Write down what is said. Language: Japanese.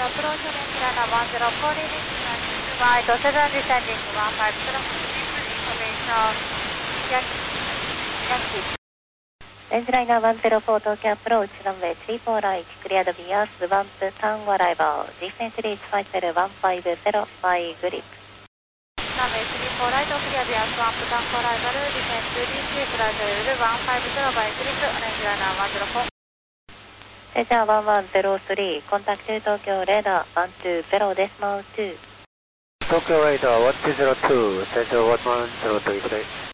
approach range runner 10, leading right 7 descending 15, information, Yankee. レンジライナー104東京アプローチランウェイ34ライトクリアドビアスワンプタンゴアライバーディフェンスリーチ501505グリップランウェイ34ライトクリアビアスワンプタンゴアライバルディフェンスリーチフライトレベル150バイクリップレンジライナー104 セジャー1103コンタクト東京レーダー120デスマル2 東京レーダー1202セジャー1103プレイ